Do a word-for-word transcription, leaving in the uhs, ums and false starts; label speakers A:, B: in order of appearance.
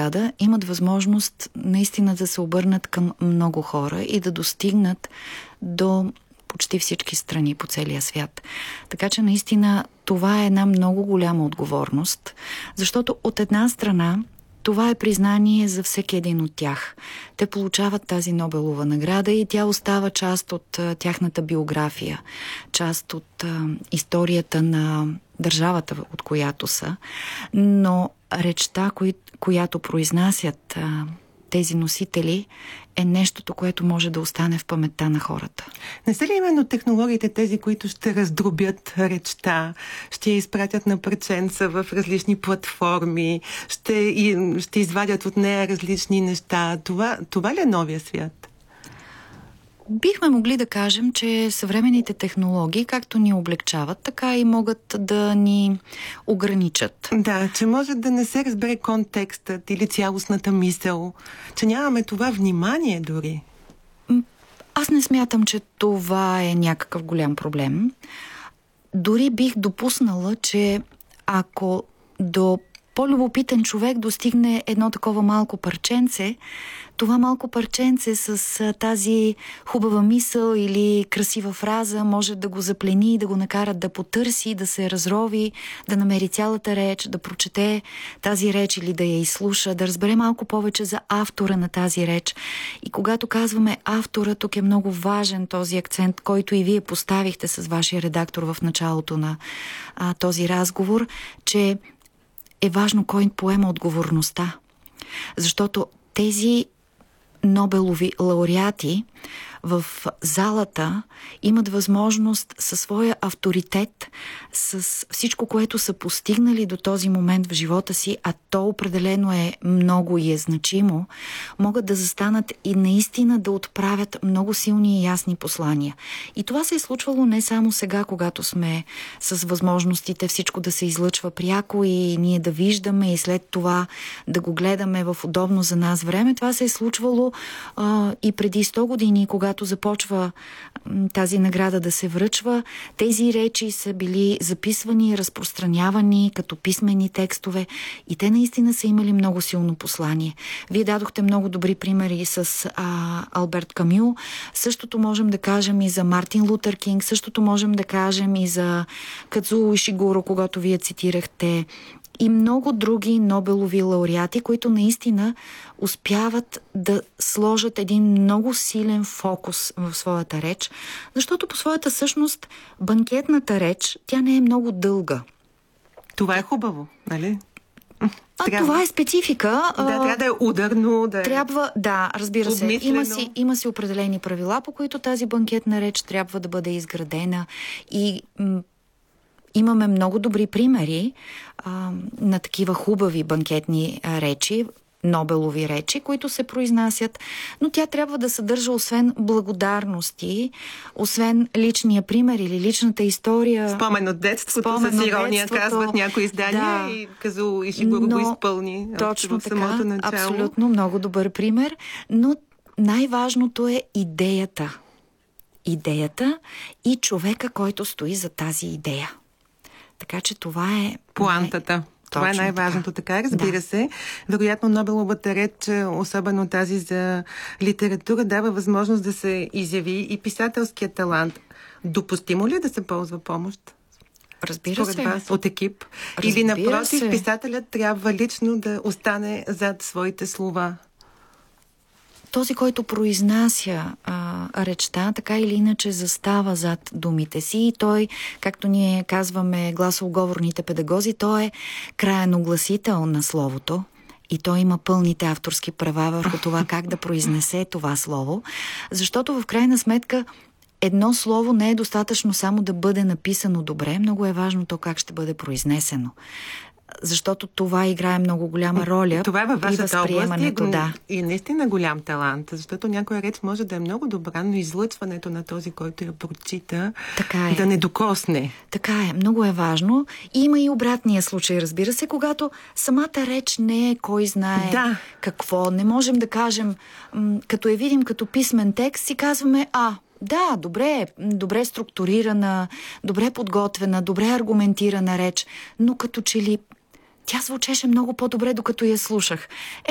A: награда имат възможност наистина да се обърнат към много хора и да достигнат до почти всички страни по целия свят. Така че наистина това е една много голяма отговорност, защото от една страна това е признание за всеки един от тях. Те получават тази Нобелова награда и тя остава част от а, тяхната биография, част от а, историята на държавата, от която са. Но речта, кои, която произнасят а, тези носители, е нещото, което може да остане в паметта на хората.
B: Не са ли именно технологиите тези, които ще раздробят речта, ще я изпратят на парченца в различни платформи, ще, и, ще извадят от нея различни неща? Това, това ли е новия свят?
A: Бихме могли да кажем, че съвременните технологии както ни облегчават, така и могат да ни ограничат.
B: Да, че може да не се разбере контекстът или цялостната мисъл, че нямаме това внимание дори.
A: Аз не смятам, че това е някакъв голям проблем. Дори бих допуснала, че ако до по-любопитен човек достигне едно такова малко парченце, това малко парченце с а, тази хубава мисъл или красива фраза може да го заплени, да го накара да потърси, да се разрови, да намери цялата реч, да прочете тази реч или да я изслуша, да разбере малко повече за автора на тази реч. И когато казваме автора, тук е много важен този акцент, който и вие поставихте с вашия редактор в началото на а, този разговор, че е важно кой поема отговорността. Защото тези Нобелови лауреати в залата имат възможност със своя авторитет, с всичко, което са постигнали до този момент в живота си, а то определено е много и е значимо, могат да застанат и наистина да отправят много силни и ясни послания. И това се е случвало не само сега, когато сме с възможностите всичко да се излъчва пряко и ние да виждаме и след това да го гледаме в удобно за нас време. Това се е случвало а, и преди сто години, когато започва тази награда да се връчва. Тези речи са били записвани, разпространявани като писмени текстове и те наистина са имали много силно послание. Вие дадохте много добри примери с а, Алберт Камю. Същото можем да кажем и за Мартин Лутер Кинг, същото можем да кажем и за Кадзуо Ишигуро, когато вие цитирахте, и много други Нобелови лауреати, които наистина успяват да сложат един много силен фокус в своята реч, защото по своята същност банкетната реч, тя не е много дълга.
B: Това е хубаво, нали?
A: А трябва... това е специфика.
B: Да, трябва да е ударно, да е...
A: Трябва, да, разбира се. Има си, има си определени правила, по които тази банкетна реч трябва да бъде изградена и м- имаме много добри примери а, на такива хубави банкетни а, речи, Нобелови речи, които се произнасят, но тя трябва да съдържа освен благодарности, освен личния пример или личната история.
B: Спомен от детството,
A: спомен
B: с ирония казват някои издания, да, и Кадзуо Ишигуро го изпълни.
A: Точно
B: в самото
A: така,
B: начало.
A: Абсолютно много добър пример, но най-важното е идеята. Идеята и човека, който стои за тази идея. Така че това е...
B: Поантата. Това е най-важното, така, така разбира да. се. Вероятно Нобеловата реч, особено тази за литература, дава възможност да се изяви и писателския талант. Допустимо ли е да се ползва помощ?
A: Разбира
B: Според
A: се.
B: вас, от екип?
A: Разбира
B: Или напротив,
A: се.
B: писателят трябва лично да остане зад своите слова?
A: Този, който произнася а, речта, така или иначе застава зад думите си и той, както ние казваме гласоговорните педагози, той е краен огласител на словото и той има пълните авторски права върху това как да произнесе това слово, защото в крайна сметка едно слово не е достатъчно само да бъде написано добре, много е важно то как ще бъде произнесено. Защото това играе много голяма роля.
B: Това е във вашата област и,
A: да.
B: и наистина голям талант, защото някоя реч може да е много добра, но излъчването на този, който я прочита,
A: е.
B: да не докосне.
A: Така е, много е важно. И има и обратния случай, разбира се, когато самата реч не е кой знае
B: да.
A: какво. Не можем да кажем, м- като я видим като писмен текст, си казваме, а, да, добре, добре структурирана, добре подготвена, добре аргументирана реч, но като че ли тя звучеше много по-добре, докато я слушах.